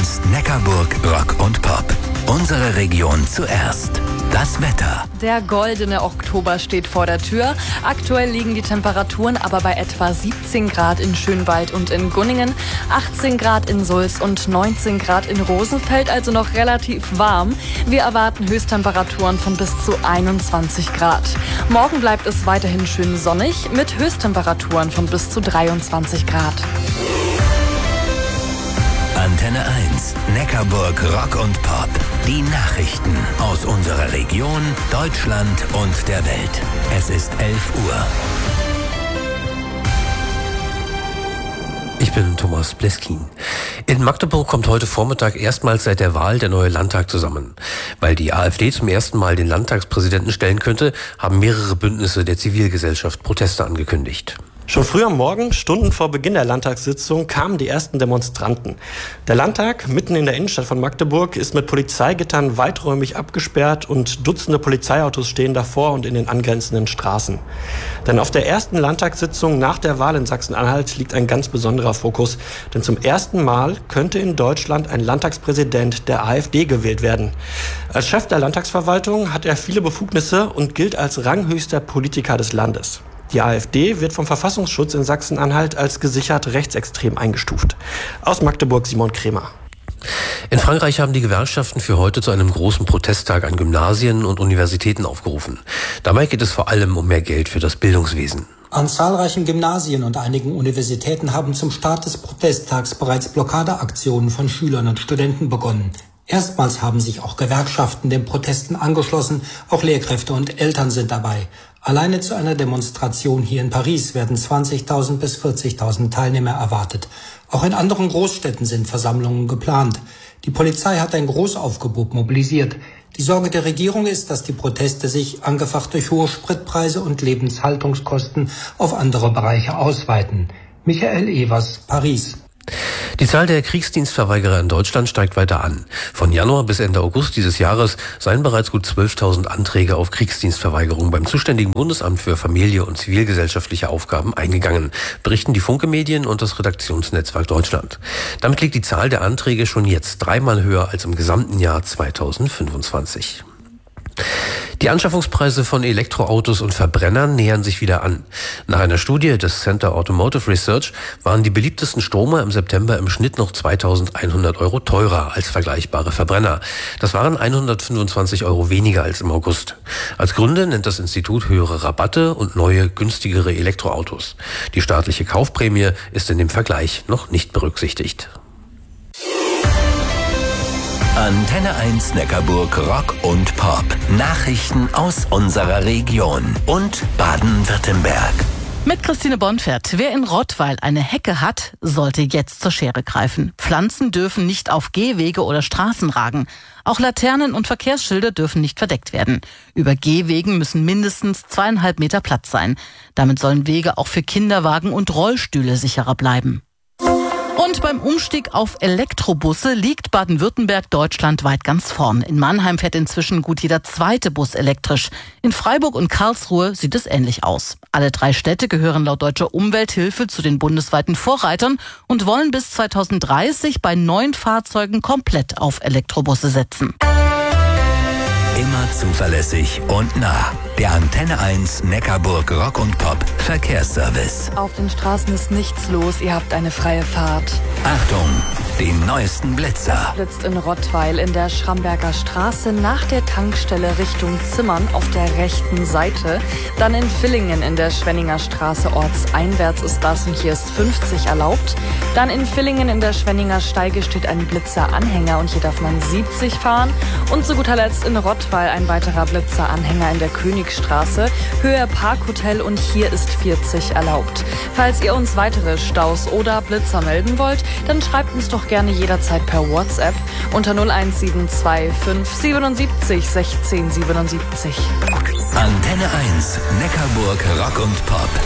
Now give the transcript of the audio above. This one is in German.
1 Neckarburg Rock und Pop. Unsere Region zuerst. Das Wetter. Der goldene Oktober steht vor der Tür. Aktuell liegen die Temperaturen aber bei etwa 17 Grad in Schönwald und in Gunningen, 18 Grad in Sulz und 19 Grad in Rosenfeld, also noch relativ warm. Wir erwarten Höchsttemperaturen von bis zu 21 Grad. Morgen bleibt es weiterhin schön sonnig mit Höchsttemperaturen von bis zu 23 Grad. Antenne 1, Neckarburg Rock und Pop. Die Nachrichten aus unserer Region, Deutschland und der Welt. Es ist 11 Uhr. Ich bin Thomas Bleskin. In Magdeburg kommt heute Vormittag erstmals seit der Wahl der neue Landtag zusammen. Weil die AfD zum ersten Mal den Landtagspräsidenten stellen könnte, haben mehrere Bündnisse der Zivilgesellschaft Proteste angekündigt. Schon früh am Morgen, Stunden vor Beginn der Landtagssitzung, kamen die ersten Demonstranten. Der Landtag, mitten in der Innenstadt von Magdeburg, ist mit Polizeigittern weiträumig abgesperrt und Dutzende Polizeiautos stehen davor und in den angrenzenden Straßen. Denn auf der ersten Landtagssitzung nach der Wahl in Sachsen-Anhalt liegt ein ganz besonderer Fokus. Denn zum ersten Mal könnte in Deutschland ein Landtagspräsident der AfD gewählt werden. Als Chef der Landtagsverwaltung hat er viele Befugnisse und gilt als ranghöchster Politiker des Landes. Die AfD wird vom Verfassungsschutz in Sachsen-Anhalt als gesichert rechtsextrem eingestuft. Aus Magdeburg Simon Kremer. In Frankreich haben die Gewerkschaften für heute zu einem großen Protesttag an Gymnasien und Universitäten aufgerufen. Dabei geht es vor allem um mehr Geld für das Bildungswesen. An zahlreichen Gymnasien und einigen Universitäten haben zum Start des Protesttags bereits Blockadeaktionen von Schülern und Studenten begonnen. Erstmals haben sich auch Gewerkschaften den Protesten angeschlossen, auch Lehrkräfte und Eltern sind dabei. Alleine zu einer Demonstration hier in Paris werden 20.000 bis 40.000 Teilnehmer erwartet. Auch in anderen Großstädten sind Versammlungen geplant. Die Polizei hat ein Großaufgebot mobilisiert. Die Sorge der Regierung ist, dass die Proteste sich, angefacht durch hohe Spritpreise und Lebenshaltungskosten, auf andere Bereiche ausweiten. Michael Evers, Paris. Die Zahl der Kriegsdienstverweigerer in Deutschland steigt weiter an. Von Januar bis Ende August dieses Jahres seien bereits gut 12.000 Anträge auf Kriegsdienstverweigerung beim zuständigen Bundesamt für Familie und zivilgesellschaftliche Aufgaben eingegangen, berichten die Funke-Medien und das Redaktionsnetzwerk Deutschland. Damit liegt die Zahl der Anträge schon jetzt dreimal höher als im gesamten Jahr 2025. Die Anschaffungspreise von Elektroautos und Verbrennern nähern sich wieder an. Nach einer Studie des Center Automotive Research waren die beliebtesten Stromer im September im Schnitt noch 2.100 € teurer als vergleichbare Verbrenner. Das waren 125 € weniger als im August. Als Gründe nennt das Institut höhere Rabatte und neue, günstigere Elektroautos. Die staatliche Kaufprämie ist in dem Vergleich noch nicht berücksichtigt. Antenne 1 Neckarburg Rock und Pop. Nachrichten aus unserer Region und Baden-Württemberg. Mit Christine Bonfert. Wer in Rottweil eine Hecke hat, sollte jetzt zur Schere greifen. Pflanzen dürfen nicht auf Gehwege oder Straßen ragen. Auch Laternen und Verkehrsschilder dürfen nicht verdeckt werden. Über Gehwegen müssen mindestens 2,5 Meter Platz sein. Damit sollen Wege auch für Kinderwagen und Rollstühle sicherer bleiben. Und beim Umstieg auf Elektrobusse liegt Baden-Württemberg deutschlandweit ganz vorn. In Mannheim fährt inzwischen gut jeder zweite Bus elektrisch. In Freiburg und Karlsruhe sieht es ähnlich aus. Alle 3 Städte gehören laut Deutscher Umwelthilfe zu den bundesweiten Vorreitern und wollen bis 2030 bei neuen Fahrzeugen komplett auf Elektrobusse setzen. Immer zuverlässig und nah. Der Antenne 1 Neckarburg Rock und Pop Verkehrsservice. Auf den Straßen ist nichts los, ihr habt eine freie Fahrt. Achtung, den neuesten Blitzer. Blitzt in Rottweil in der Schramberger Straße nach der Tankstelle Richtung Zimmern auf der rechten Seite. Dann in Villingen in der Schwenninger Straße ortseinwärts ist das und hier ist 50 erlaubt. Dann in Villingen in der Schwenninger Steige steht ein Blitzeranhänger und hier darf man 70 fahren. Und zu guter Letzt in Rottweil ein weiterer Blitzeranhänger in der Königstraße, Höhe Parkhotel und hier ist 40 erlaubt. Falls ihr uns weitere Staus oder Blitzer melden wollt, dann schreibt uns doch gerne jederzeit per WhatsApp unter 01725 77 16 77. Antenne 1 Neckarburg Rock und Pop.